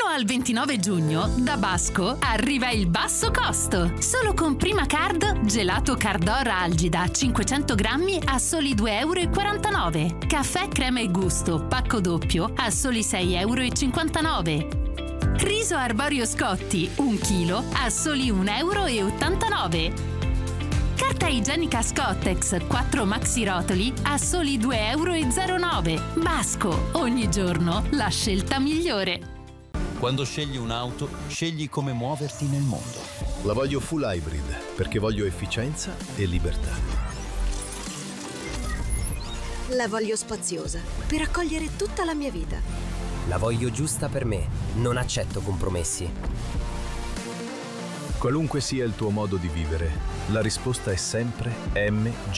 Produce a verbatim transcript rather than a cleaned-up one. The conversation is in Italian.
Fino al ventinove giugno, da Basco, arriva il basso costo. Solo con Prima Card, gelato Cardora Algida cinquecento grammi a soli due e quarantanove euro. Caffè crema e gusto, pacco doppio a soli sei e cinquantanove euro. Riso arborio Scotti, un chilo a soli un e ottantanove euro. Carta igienica Scottex quattro maxi rotoli a soli due e zero nove euro. Basco, ogni giorno la scelta migliore. Quando scegli un'auto, scegli come muoverti nel mondo. La voglio full hybrid perché voglio efficienza e libertà. La voglio spaziosa per accogliere tutta la mia vita. La voglio giusta per me, non accetto compromessi. Qualunque sia il tuo modo di vivere, la risposta è sempre M G.